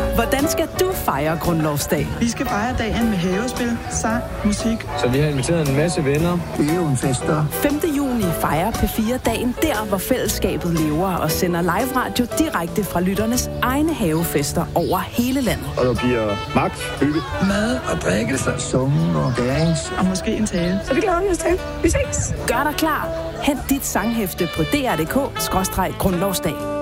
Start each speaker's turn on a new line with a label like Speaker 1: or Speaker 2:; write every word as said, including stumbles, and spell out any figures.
Speaker 1: Hvordan skal du fejre grundlovsdag?
Speaker 2: Vi skal fejre dagen med havespil, sang, musik.
Speaker 3: Så vi har inviteret en masse venner.
Speaker 4: Det er jo en fest, der.
Speaker 1: femte juni fejrer P fire dagen der, hvor fællesskabet lever og sender live radio direkte fra lytternes egne havefester over hele landet.
Speaker 3: Og der bliver magt, hygge,
Speaker 4: mad og drikkelse, sungen og dance.
Speaker 2: Og måske en tale.
Speaker 1: Så det glæder vi os til. Vi ses. Gør dig klar. Hent dit sanghæfte på d r punktum d k skråstreg grundlovsdag.